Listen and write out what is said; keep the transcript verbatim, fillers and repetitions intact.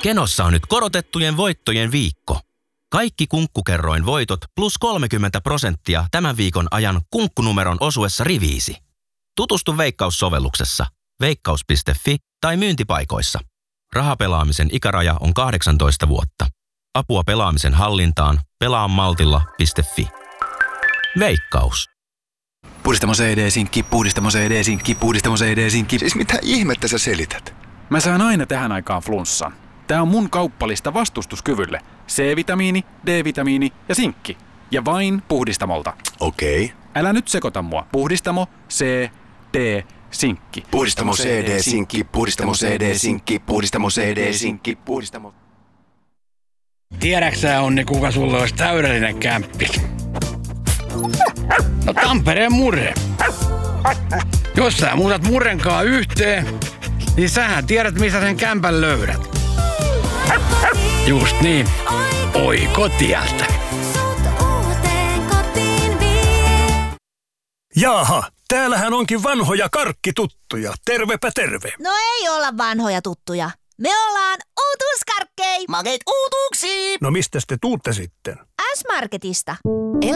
Kenossa on nyt korotettujen voittojen viikko. Kaikki Kunkkukerroin voitot plus kolmekymmentä prosenttia tämän viikon ajan kunkkunumeron osuessa riviisi. Tutustu Veikkaus-sovelluksessa, veikkaus piste fi tai myyntipaikoissa. Rahapelaamisen ikäraja on kahdeksantoista vuotta. Apua pelaamisen hallintaan pelaamaltilla piste fi. Veikkaus. Puhdistamo C D-sinkki, puhdistamo C D-sinkki, puhdistamo C D-sinkki. Siis mitä ihmettä sä selität? Mä saan aina tähän aikaan flunssan. Tää on mun kauppalista vastustuskyvylle. C-vitamiini, D-vitamiini ja sinkki. Ja vain Puhdistamolta. Okei. Okay. Älä nyt sekoita mua. Puhdistamo, C, D, sinkki. Puhdistamo C D-sinkki, puhdistamo C D-sinkki, puhdistamo C D-sinkki, puhdistamo... Tiedäksä, Onni, kuka sulle olisi täydellinen kämppis? No Tampereen Murre. Jos sä muutat Murrenkaan yhteen, niin sähän tiedät, missä sen kämpän löydät. Just niin. Oikotieltä. Jaaha, täällähän onkin vanhoja karkkituttuja. Tervepä terve. No ei olla vanhoja tuttuja. Me ollaan uutuuskarkkei. Makeet uutuuksiin. No mistäs te tuutte sitten? S-Marketista.